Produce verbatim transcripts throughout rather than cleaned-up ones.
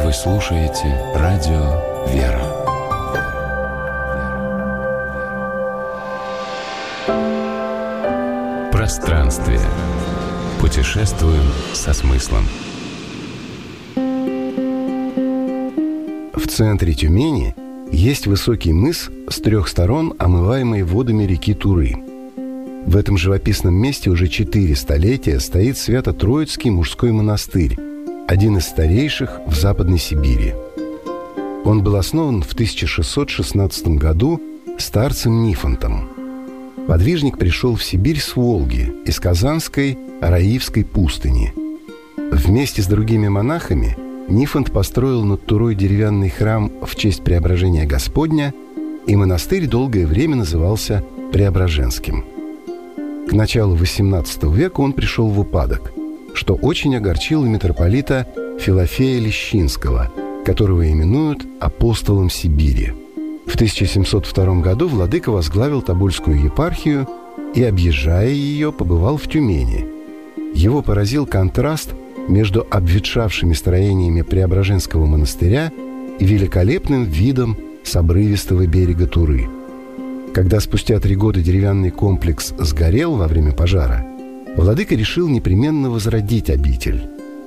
Вы слушаете радио «Вера». Пространствие. Путешествуем со смыслом. В центре Тюмени есть высокий мыс с трех сторон, омываемый водами реки Туры. В этом живописном месте уже четыре столетия стоит Свято-Троицкий мужской монастырь, один из старейших в Западной Сибири. Он был основан в тысяча шестьсот шестнадцатом году старцем Нифонтом. Подвижник пришел в Сибирь с Волги, из Казанской Араивской пустыни. Вместе с другими монахами Нифонт построил над Турой деревянный храм в честь Преображения Господня, и монастырь долгое время назывался Преображенским. К началу восемнадцатого века он пришел в упадок, что очень огорчило митрополита Филофея Лещинского, которого именуют апостолом Сибири. В тысяча семьсот втором году владыка возглавил Тобольскую епархию и, объезжая ее, побывал в Тюмени. Его поразил контраст между обветшавшими строениями Преображенского монастыря и великолепным видом с обрывистого берега Туры. Когда спустя три года деревянный комплекс сгорел во время пожара, владыка решил непременно возродить обитель.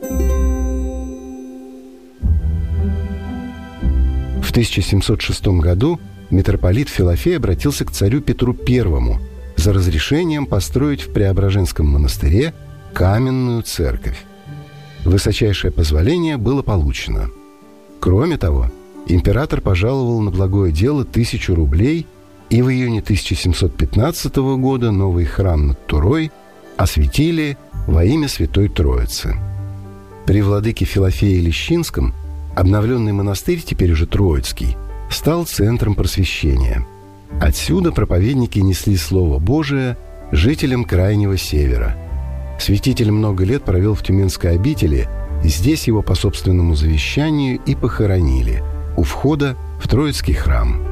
В тысяча семьсот шестом году митрополит Филофей обратился к царю Петру Первому за разрешением построить в Преображенском монастыре каменную церковь. Высочайшее позволение было получено. Кроме того, император пожаловал на благое дело тысячу рублей, и в июне тысяча семьсот пятнадцатого года новый храм над Турой осветили во имя Святой Троицы. При владыке Филофее Лещинском обновленный монастырь, теперь уже Троицкий, стал центром просвещения. Отсюда проповедники несли Слово Божие жителям Крайнего Севера. Святитель много лет провел в Тюменской обители, и здесь его по собственному завещанию и похоронили, у входа в Троицкий храм.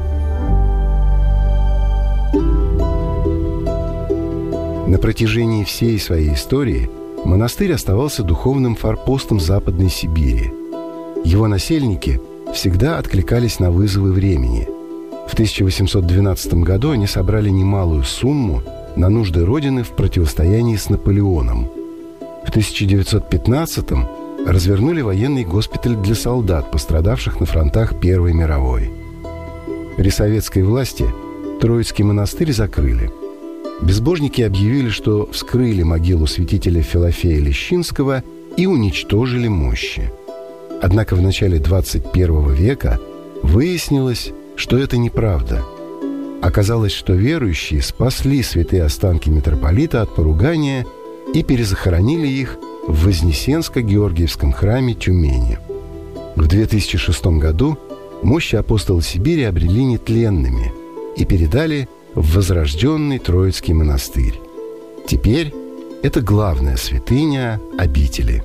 На протяжении всей своей истории монастырь оставался духовным форпостом Западной Сибири. Его насельники всегда откликались на вызовы времени. В тысяча восемьсот двенадцатом году они собрали немалую сумму на нужды Родины в противостоянии с Наполеоном. В тысяча девятьсот пятнадцатом развернули военный госпиталь для солдат, пострадавших на фронтах Первой мировой. При советской власти Троицкий монастырь закрыли. Безбожники объявили, что вскрыли могилу святителя Филофея Лещинского и уничтожили мощи. Однако в начале двадцать первого века выяснилось, что это неправда. Оказалось, что верующие спасли святые останки митрополита от поругания и перезахоронили их в Вознесенско-Георгиевском храме Тюмени. В две тысячи шестом году мощи апостола Сибири обрели нетленными и передали в возрожденный Троицкий монастырь. Теперь это главная святыня обители.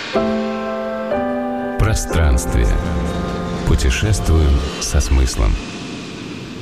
Пространствие. Путешествуем со смыслом.